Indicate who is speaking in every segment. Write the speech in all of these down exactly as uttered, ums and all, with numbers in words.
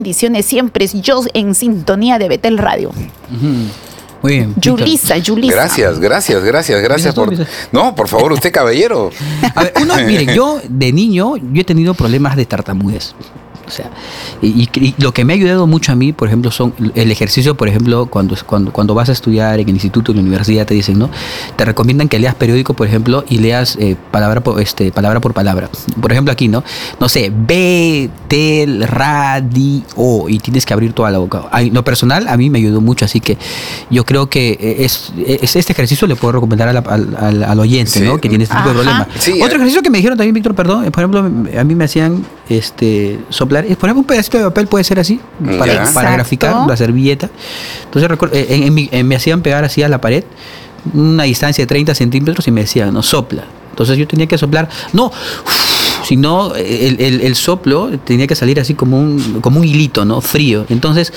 Speaker 1: Bendiciones siempre, yo en sintonía de Betel Radio.
Speaker 2: Uh-huh. Muy bien.
Speaker 1: Yulisa, Yulisa.
Speaker 3: Gracias, gracias, gracias, gracias por... No, por favor, usted caballero.
Speaker 2: A ver, uno, miren, yo de niño, yo he tenido problemas de tartamudez. O sea, y, y lo que me ha ayudado mucho a mí, por ejemplo, son el ejercicio, por ejemplo, cuando, cuando, cuando vas a estudiar en el instituto, en la universidad, te dicen, ¿no? Te recomiendan que leas periódico, por ejemplo, y leas eh, palabra, por, este, palabra por palabra. Por ejemplo, aquí, ¿no? No sé, Betel Radio, y tienes que abrir toda la boca. A lo personal, a mí me ayudó mucho, así que yo creo que es, es este ejercicio le puedo recomendar a la, al, al, al oyente, sí, ¿no? Que tiene este tipo Ajá. de problemas. Sí, Otro eh. ejercicio que me dijeron también, Víctor, perdón, por ejemplo, a mí me hacían este soplar. Por ejemplo, un pedacito de papel puede ser así, para, para graficar la servilleta. Entonces, en, en, en, me hacían pegar así a la pared, una distancia de treinta centímetros, y me decían, no, sopla. Entonces yo tenía que soplar, no, sino el, el, el soplo tenía que salir así como un, como un hilito, ¿no? Frío. Entonces,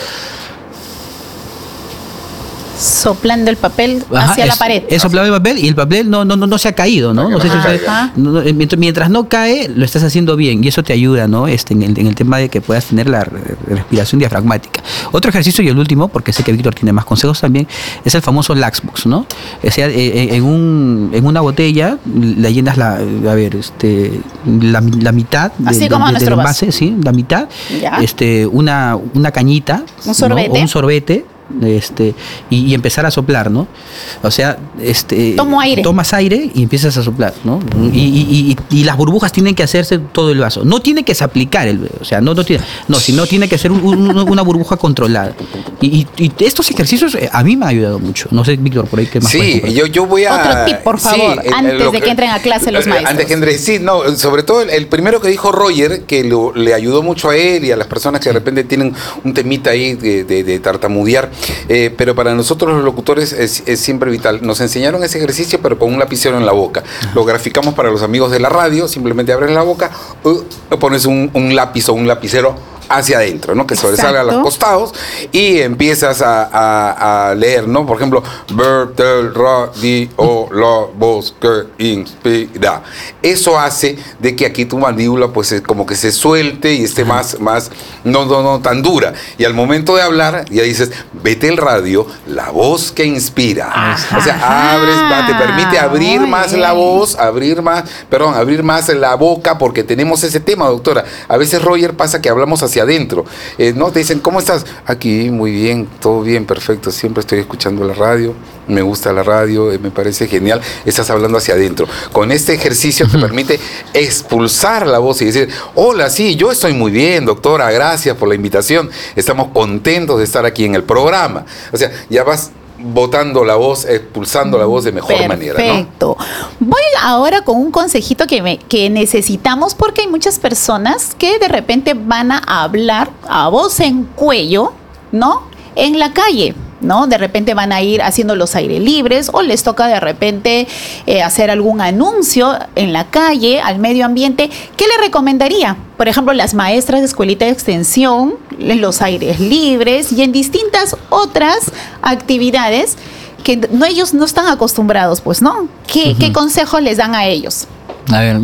Speaker 1: soplando el papel Ajá, hacia
Speaker 2: es,
Speaker 1: la pared.
Speaker 2: He soplado el papel y el papel no, no, no, no se ha caído, ¿no? no, sé si usted, no mientras, mientras no cae, lo estás haciendo bien y eso te ayuda, ¿no? Este, en, el, en el tema de que puedas tener la respiración diafragmática. Otro ejercicio y el último, porque sé que Víctor tiene más consejos también, es el famoso Laxbox, ¿no? O sea, en, un, en una botella le llenas la, a ver, este, la, la mitad de,
Speaker 1: Así
Speaker 2: de,
Speaker 1: como
Speaker 2: de, del envase, sí, la mitad, ¿Ya? este, una, una cañita,
Speaker 1: un sorbete,
Speaker 2: ¿no? O un sorbete. Este, y, y empezar a soplar, ¿no? O sea, este,
Speaker 1: Tomo aire.
Speaker 2: tomas aire y empiezas a soplar, ¿no? Y, y, y, y las burbujas tienen que hacerse todo el vaso. No tiene que aplicar el, o sea, no, no tiene, no, sino tiene que ser un, un, una burbuja controlada. Y, y, y estos ejercicios a mí me han ayudado mucho. No sé, Víctor, por ahí qué más.
Speaker 3: Sí, yo, yo voy a.
Speaker 1: Otro tip, por favor, sí, antes el, de que, que entren a clase los maestros.
Speaker 3: Antes que entren, sí, no, sobre todo el, el primero que dijo Roger, que lo, le ayudó mucho a él y a las personas que de repente tienen un temita ahí de, de, de tartamudear, eh, pero para nosotros los locutores es, es siempre vital. Nos enseñaron ese ejercicio, pero con un lapicero en la boca. Lo graficamos para los amigos de la radio, simplemente abres la boca, uh, pones un, un lápiz o un lapicero hacia adentro, ¿no? Que sobresalga a los costados y empiezas a, a, a leer, ¿no? Por ejemplo, Betel Radio, la voz que inspira. Eso hace de que aquí tu mandíbula pues como que se suelte y esté más, más no, no, no tan dura. Y al momento de hablar ya dices, Betel Radio, la voz que inspira. Ajá. O sea, abres, te permite abrir Muy más bien. la voz, abrir más, perdón, abrir más la boca, porque tenemos ese tema, doctora. A veces, Roger, pasa que hablamos así hacia adentro, eh, ¿no? Te dicen, ¿cómo estás? Aquí, muy bien, todo bien, perfecto, siempre estoy escuchando la radio, me gusta la radio, eh, me parece genial, estás hablando hacia adentro. Con este ejercicio te permite expulsar la voz y decir, hola, sí, yo estoy muy bien, doctora, gracias por la invitación, estamos contentos de estar aquí en el programa. O sea, ya vas botando la voz, expulsando la voz de mejor
Speaker 1: Perfecto.
Speaker 3: manera, ¿no?
Speaker 1: Perfecto. Voy ahora con un consejito que, me, que necesitamos, porque hay muchas personas que de repente van a hablar a voz en cuello, ¿no? En la calle, ¿no? De repente van a ir haciendo los aires libres o les toca de repente eh, hacer algún anuncio en la calle, al medio ambiente. ¿Qué le recomendaría? Por ejemplo, las maestras de escuelita de extensión, en los aires libres y en distintas otras actividades que no, ellos no están acostumbrados, pues, ¿no? ¿Qué, uh-huh. ¿qué consejo les dan a ellos?
Speaker 2: A ver,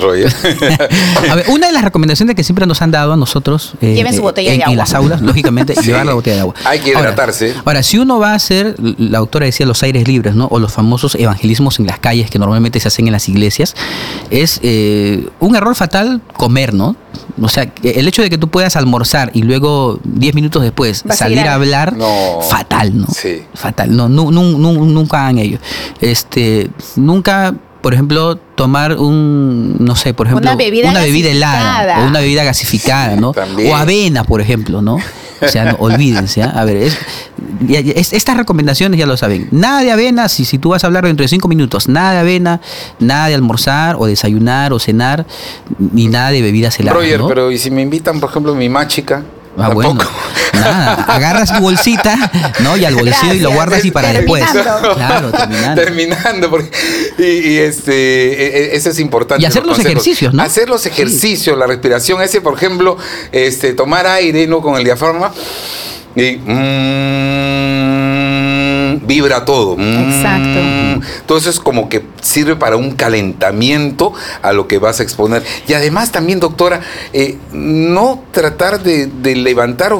Speaker 2: a ver, una de las recomendaciones que siempre nos han dado a nosotros eh,
Speaker 1: Lleven su botella
Speaker 2: en,
Speaker 1: de agua.
Speaker 2: En las aulas, lógicamente, sí. llevar la botella de agua.
Speaker 3: Hay que hidratarse.
Speaker 2: Ahora, ahora, si uno va a hacer, la doctora decía, los aires libres, ¿no? O los famosos evangelismos en las calles que normalmente se hacen en las iglesias, es eh, un error fatal comer, ¿no? O sea, el hecho de que tú puedas almorzar y luego diez minutos después salir a hablar, no. fatal, ¿no? Sí. Fatal. No, no, no, no, nunca hagan ello. Este, nunca... Por ejemplo, tomar un, no sé, por ejemplo,
Speaker 1: una bebida,
Speaker 2: una bebida helada o una bebida gasificada, ¿no?
Speaker 3: También.
Speaker 2: O avena, por ejemplo, ¿no? O sea, no, olvídense, ¿eh? A ver, es, es, estas recomendaciones ya lo saben. Nada de avena, si, si tú vas a hablar dentro de cinco minutos, nada de avena, nada de almorzar o desayunar o cenar, ni nada de bebidas heladas,
Speaker 3: Roger,
Speaker 2: ¿no?
Speaker 3: pero ¿y si me invitan, por ejemplo, mi más chica?
Speaker 2: Ah, ¿tampoco? Bueno, nada, agarras tu bolsita, ¿no? Y al bolsillo Gracias, y lo guardas y para
Speaker 1: terminando.
Speaker 2: después. Claro, terminando.
Speaker 3: Terminando, porque, y, y este, eso es importante.
Speaker 2: Y hacer los, los ejercicios, ¿no?
Speaker 3: Hacer los ejercicios, sí. La respiración, ese, por ejemplo, este, tomar aire, ¿no? Con el diafragma y... Mmm, mm, vibra todo. Mm.
Speaker 1: Exacto.
Speaker 3: Entonces, como que sirve para un calentamiento a lo que vas a exponer. Y además también, doctora, eh, no tratar de, de levantar